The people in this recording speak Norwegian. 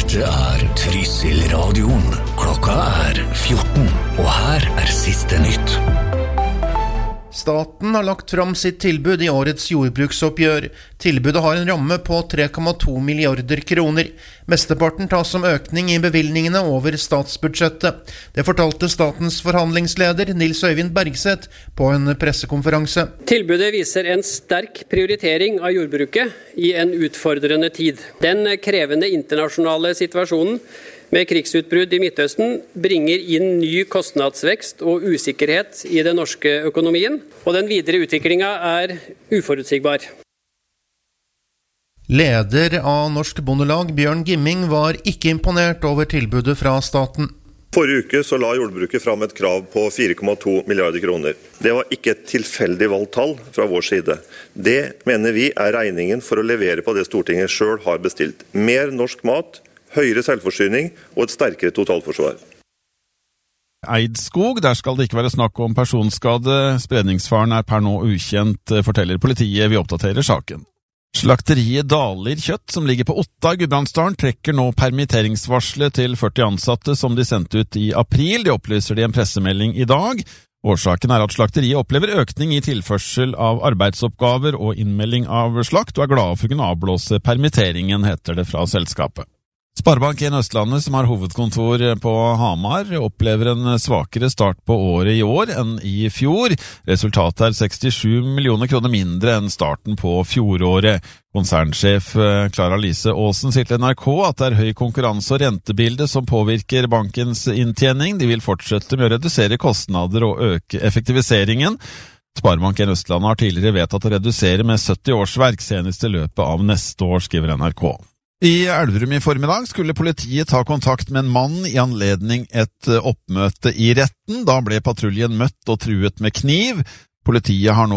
Dette Trysil radioen. Klokka 14, og her siste nytt. Staten har lagt fram sitt tilbud i årets jordbruksoppgjør. Tilbudet har en ramme på 3,2 milliarder kroner. Mesteparten tas som økning i bevilgningene over statsbudsjettet. Det fortalte statens forhandlingsleder Nils Øyvind Bergseth på en pressekonferanse. Tilbudet viser en sterk prioritering av jordbruket i en utfordrende tid. Den krevende internasjonale situasjonen med krigsutbrudd i Midtøsten bringer inn ny kostnadsvekst og usikkerhet i den norske økonomien, og den videre utviklingen uforutsigbar. Leder av Norsk Bondelag, Bjørn Gimming, var ikke imponert over tilbudet fra staten. Forrige uke så la jordbruket fram et krav på 4,2 milliarder kroner. Det var ikke et tilfeldig valgt tall fra vår side. Det mener vi regningen for å levere på det Stortinget selv har bestilt. Mer norsk mat, høyere selvforsyning og et sterkere totalforsvar. Eidskog, der skal det ikke være snakk om personskade. Spredningsfaren per nå ukjent, forteller politiet. Vi oppdaterer saken. Slakteriet Dalir Kjøtt, som ligger på Otta i Gudbrandsdalen, trekker nå permitteringsvarslet til 40 ansatte som de sendte ut i april. Det opplyser de i en pressemelding i dag. Årsaken at slakteriet opplever økning i tilførsel av arbeidsoppgaver og innmelding av slakt, og glade for å kunne avblåse permitteringen, heter det fra selskapet. Sparebank 1 Østlandet, som har hovedkontor på Hamar, opplever en svakere start på året i år enn i fjor. Resultatet 67 millioner kroner mindre enn starten på fjoråret. Konsernsjef Clara Lise Aasen sier til NRK at det høy konkurranse og rentebilde som påvirker bankens inntjening. De vil fortsette med å redusere kostnader og øke effektiviseringen. Sparebank 1 Østlandet har tidligere vedtatt å redusere med 70 årsverk senest i løpet av neste år, skriver NRK. I Elverum i formiddag skulle politiet ta kontakt med en mann i anledning et oppmøte i retten. Da ble patruljen møtt og truet med kniv. Politiet har nå